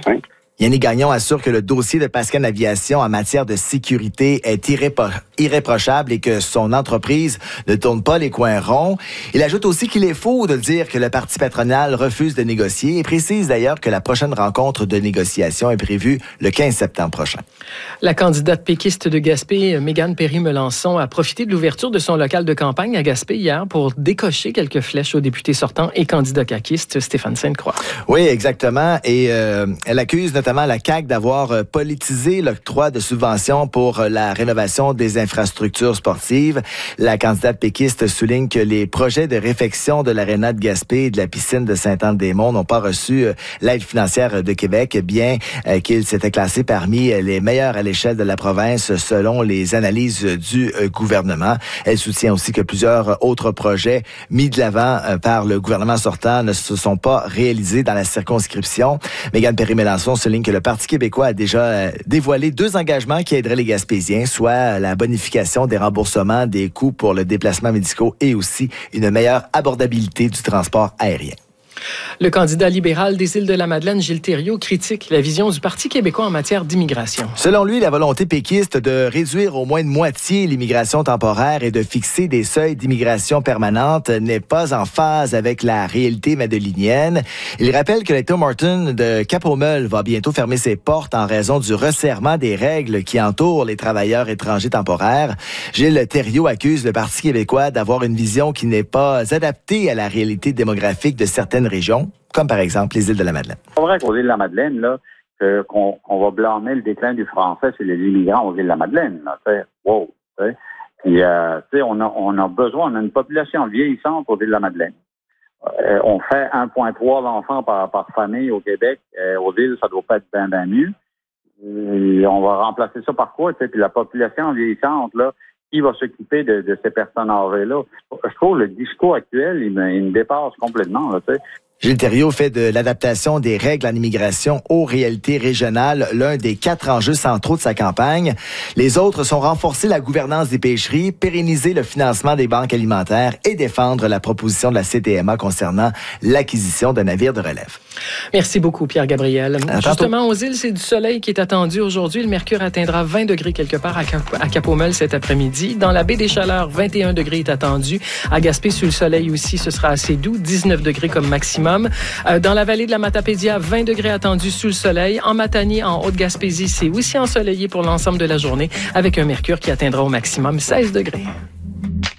Oui. Yannick Gagnon assure que le dossier de Pascan Aviation en matière de sécurité est irréprochable et que son entreprise ne tourne pas les coins ronds. Il ajoute aussi qu'il est faux de dire que le parti patronal refuse de négocier et précise d'ailleurs que la prochaine rencontre de négociation est prévue le 15 septembre prochain. La candidate péquiste de Gaspé, Mégane Perry-Melançon, a profité de l'ouverture de son local de campagne à Gaspé hier pour décocher quelques flèches au député sortant et candidat caquiste Stéphane Sainte-Croix. Oui, exactement. Et elle accuse notamment la CAQ d'avoir politisé l'octroi de subventions pour la rénovation des infrastructures sportives. La candidate péquiste souligne que les projets de réfection de l'aréna de Gaspé et de la piscine de Sainte-Anne-des-Monts n'ont pas reçu l'aide financière de Québec, bien qu'ils s'étaient classés parmi les meilleurs à l'échelle de la province selon les analyses du gouvernement. Elle soutient aussi que plusieurs autres projets mis de l'avant par le gouvernement sortant ne se sont pas réalisés dans la circonscription. Mégane Perry-Melançon souligne que le Parti québécois a déjà dévoilé 2 engagements qui aideraient les Gaspésiens, soit la bonification des remboursements des coûts pour le déplacement médicaux et aussi une meilleure abordabilité du transport aérien. Le candidat libéral des Îles-de-la-Madeleine, Gilles Thériault, critique la vision du Parti québécois en matière d'immigration. Selon lui, la volonté péquiste de réduire au moins de moitié l'immigration temporaire et de fixer des seuils d'immigration permanente n'est pas en phase avec la réalité madeleinienne. Il rappelle que le Tim Hortons de Cap-au-Meul va bientôt fermer ses portes en raison du resserrement des règles qui entourent les travailleurs étrangers temporaires. Gilles Thériault accuse le Parti québécois d'avoir une vision qui n'est pas adaptée à la réalité démographique de certaines régions, comme par exemple les Îles-de-la-Madeleine. C'est pas vrai qu'aux Îles-de-la-Madeleine, là, qu'on va blâmer le déclin du français sur les immigrants aux Îles-de-la-Madeleine. Wow, puis, on a besoin, on a une population vieillissante aux Îles-de-la-Madeleine. On fait 1,3 enfants par famille au Québec. Aux îles, ça doit pas être bien mieux. Et on va remplacer ça par quoi? Puis la population vieillissante, là, qui va s'occuper de ces personnes âgées-là? Je trouve le discours actuel, il me dépasse complètement. Là, Gilles Thériault fait de l'adaptation des règles en immigration aux réalités régionales l'un des 4 enjeux centraux de sa campagne. Les autres sont renforcer la gouvernance des pêcheries, pérenniser le financement des banques alimentaires et défendre la proposition de la CTMA concernant l'acquisition de navires de relève. Merci beaucoup, Pierre-Gabriel. Justement, aux îles, c'est du soleil qui est attendu aujourd'hui. Le mercure atteindra 20 degrés quelque part à Cap-au-Meul cet après-midi. Dans la baie des Chaleurs, 21 degrés est attendu. À Gaspé, sous le soleil aussi, ce sera assez doux, 19 degrés comme maximum. Dans la vallée de la Matapédia, 20 degrés attendus sous le soleil. En Matanie, en Haute-Gaspésie, c'est aussi ensoleillé pour l'ensemble de la journée avec un mercure qui atteindra au maximum 16 degrés.